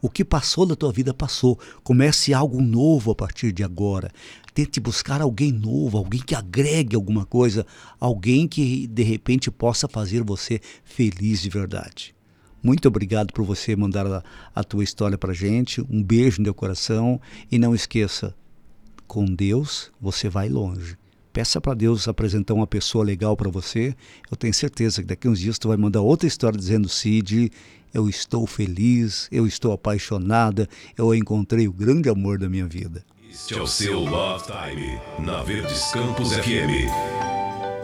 O que passou da tua vida passou. Comece algo novo a partir de agora. Tente buscar alguém novo, alguém que agregue alguma coisa, alguém que de repente possa fazer você feliz de verdade. Muito obrigado por você mandar a tua história pra gente. Um beijo no teu coração e não esqueça, com Deus você vai longe. Peça para Deus apresentar uma pessoa legal para você. Eu tenho certeza que daqui a uns dias tu vai mandar outra história dizendo: Cid, eu estou feliz, eu estou apaixonada, eu encontrei o grande amor da minha vida. Este é o seu Love Time, na Verdes Campos FM.